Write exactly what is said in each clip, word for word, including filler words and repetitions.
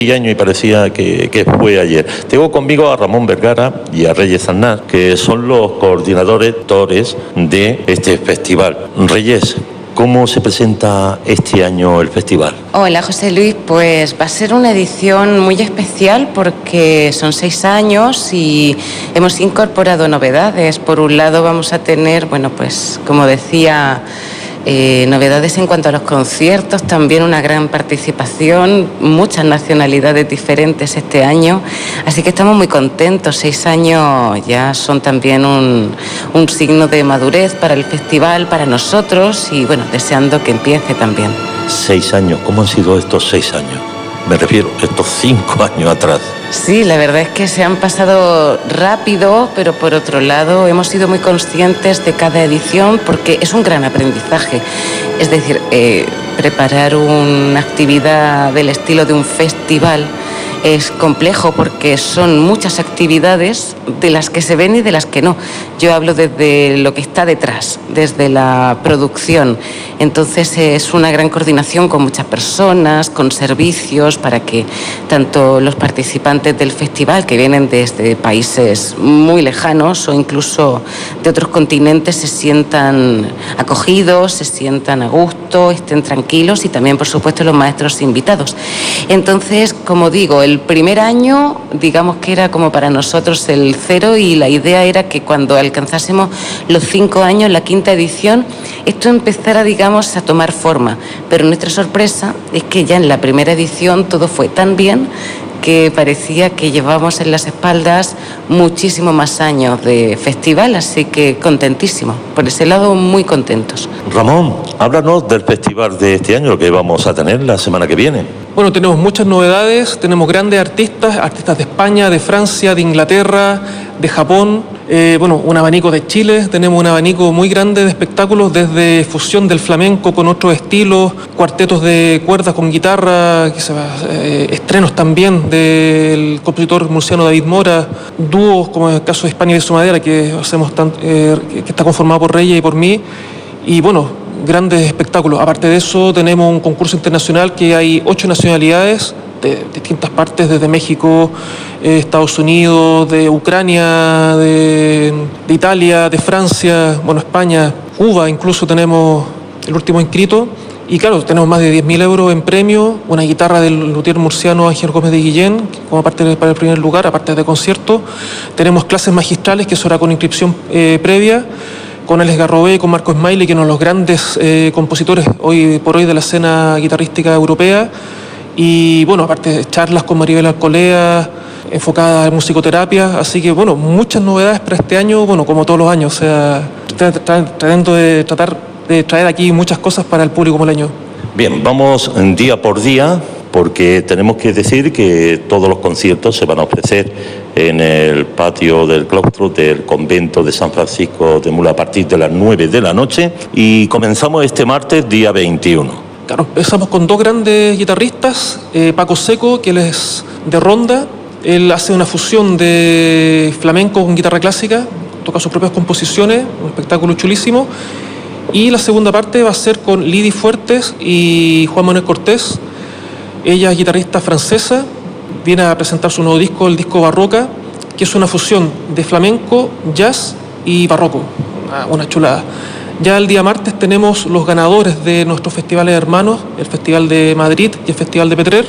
año y parecía que, que fue ayer. Tengo conmigo a Ramón Vergara y a Reyes Aznar, que son los coordinadores de este festival. Reyes, ¿cómo se presenta este año el festival? Hola José Luis, pues va a ser una edición muy especial porque son seis años y hemos incorporado novedades. Por un lado vamos a tener, bueno, pues como decía, Eh, novedades en cuanto a los conciertos, también una gran participación, muchas nacionalidades diferentes este año, así que estamos muy contentos. Seis años ya son también un, un signo de madurez para el festival, para nosotros, y bueno, deseando que empiece también. Seis años, ¿cómo han sido estos seis años? Me refiero, estos cinco años atrás. Sí, la verdad es que se han pasado rápido, pero por otro lado hemos sido muy conscientes de cada edición porque es un gran aprendizaje. Es decir, eh, preparar una actividad del estilo de un festival es complejo porque son muchas actividades de las que se ven y de las que no. Yo hablo desde lo que está detrás, desde la producción. Entonces es una gran coordinación con muchas personas, con servicios, para que tanto los participantes del festival, que vienen desde países muy lejanos o incluso de otros continentes, se sientan acogidos, se sientan a gusto, estén tranquilos, y también, por supuesto, los maestros invitados. Entonces, como digo, el primer año, digamos que era como para nosotros el cero, y la idea era que cuando alcanzásemos los cinco años, la quinta edición, esto empezara, digamos, a tomar forma. Pero nuestra sorpresa es que ya en la primera edición todo fue tan bien que parecía que llevábamos en las espaldas muchísimo más años de festival, así que contentísimos. Por ese lado, muy contentos. Ramón, háblanos del festival de este año que vamos a tener la semana que viene. Bueno, tenemos muchas novedades, tenemos grandes artistas, artistas de España, de Francia, de Inglaterra, de Japón, eh, bueno, un abanico de Chile, tenemos un abanico muy grande de espectáculos, desde fusión del flamenco con otros estilos, cuartetos de cuerdas con guitarra, que se va, eh, estrenos también del compositor murciano David Mora, dúos como en el caso de España y su madera, que hacemos tan, eh, que está conformado por Reyes y por mí, y bueno, grandes espectáculos. Aparte de eso, tenemos un concurso internacional que hay ocho nacionalidades de distintas partes, desde México, eh, Estados Unidos, de Ucrania, de, de Italia, de Francia, bueno, España, Cuba, incluso tenemos el último inscrito. Y claro, tenemos más de diez mil euros en premio, una guitarra del luthier murciano Ángel Gómez de Guillén, como parte para el primer lugar, aparte de conciertos. Tenemos clases magistrales, que será con inscripción eh, previa, con Alex Garrobé y con Marco Smiley, que son los grandes eh, compositores hoy por hoy de la escena guitarrística europea. Y bueno, aparte de charlas con Maribel Alcolea, enfocada en musicoterapia. Así que bueno, muchas novedades para este año, bueno, como todos los años, o sea, tratando de tratar de traer aquí muchas cosas para el público moleño. Bien, vamos día por día, porque tenemos que decir que todos los conciertos se van a ofrecer en el patio del claustro del convento de San Francisco de Mula a partir de las nueve de la noche, y comenzamos este martes, día veintiuno. Claro, empezamos con dos grandes guitarristas, eh, Paco Seco, que él es de Ronda, él hace una fusión de flamenco con guitarra clásica, toca sus propias composiciones, un espectáculo chulísimo. Y la segunda parte va a ser con Lidi Fuertes y Juan Manuel Cortés. Ella es guitarrista francesa, viene a presentar su nuevo disco, el disco Barroca, que es una fusión de flamenco, jazz y barroco, una chulada. Ya el día martes tenemos los ganadores de nuestros festivales hermanos, el Festival de Madrid y el Festival de Petrer,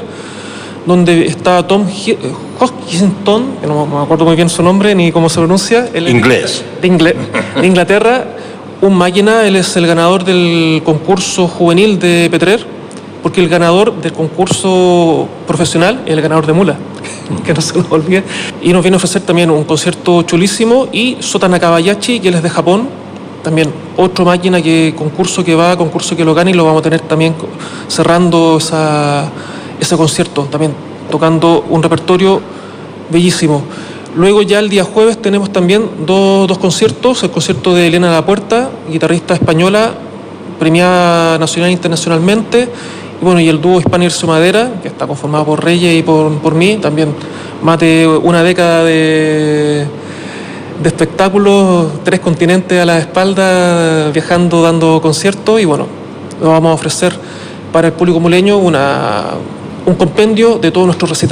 donde está Tom Hodgkinson, que no me acuerdo muy bien su nombre ni cómo se pronuncia. Inglés. De, Ingle, de Inglaterra, un máquina, él es el ganador del concurso juvenil de Petrer, porque el ganador del concurso profesional es el ganador de Mula, que no se nos olvide. Y nos viene a ofrecer también un concierto chulísimo, y Sota Nakabayashi, que él es de Japón, también otro máquina, que concurso que va, concurso que lo gana, y lo vamos a tener también cerrando esa, ese concierto, también tocando un repertorio bellísimo. Luego ya el día jueves tenemos también dos, dos conciertos, el concierto de Elena La Puerta, guitarrista española, premiada nacional e internacionalmente, y bueno, y el dúo España y su madera, que está conformado por Reyes y por, por mí, también más de una década de, de espectáculos, tres continentes a la espalda, viajando, dando conciertos, y bueno, lo vamos a ofrecer para el público muleño una, un compendio de todos nuestros recitales.